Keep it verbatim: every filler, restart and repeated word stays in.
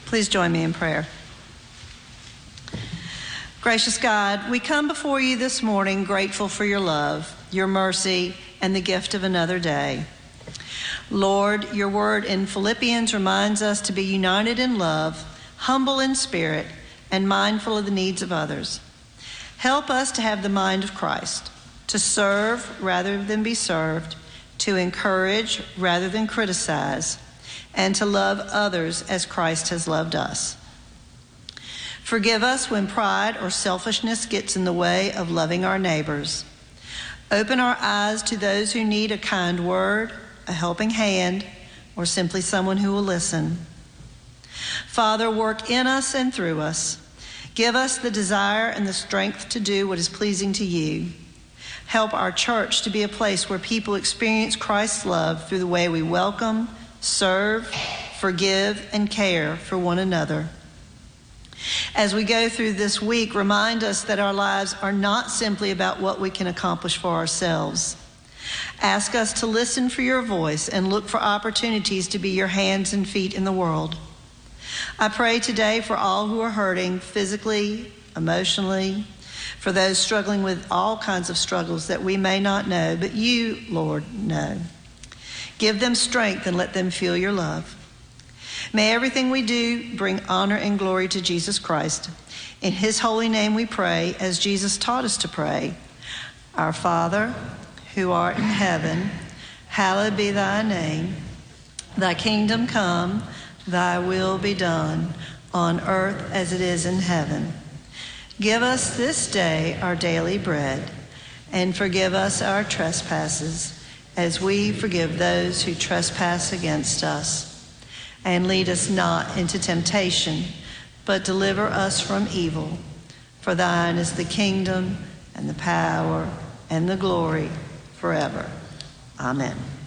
Please join me in prayer. Gracious God, we come before you this morning grateful for your love, your mercy, and the gift of another day. Lord, your word in Philippians reminds us to be united in love, humble in spirit, and mindful of the needs of others. Help us to have the mind of Christ, to serve rather than be served, to encourage rather than criticize, and to love others as Christ has loved us. Forgive us when pride or selfishness gets in the way of loving our neighbors. Open our eyes to those who need a kind word, a helping hand, or simply someone who will listen. Father, work in us and through us. Give us the desire and the strength to do what is pleasing to you. Help our church to be a place where people experience Christ's love through the way we welcome, serve, forgive, and care for one another. As we go through this week, remind us that our lives are not simply about what we can accomplish for ourselves. Ask us to listen for your voice and look for opportunities to be your hands and feet in the world. I pray today for all who are hurting physically, emotionally, for those struggling with all kinds of struggles that we may not know, but you, Lord, know. Give them strength and let them feel your love. May everything we do bring honor and glory to Jesus Christ. In his holy name we pray, as Jesus taught us to pray. Our Father, who art in heaven, hallowed be thy name. Thy kingdom come, thy will be done, on earth as it is in heaven. Give us this day our daily bread, and forgive us our trespasses, as we forgive those who trespass against us. And lead us not into temptation, but deliver us from evil. For thine is the kingdom and the power and the glory forever. Amen.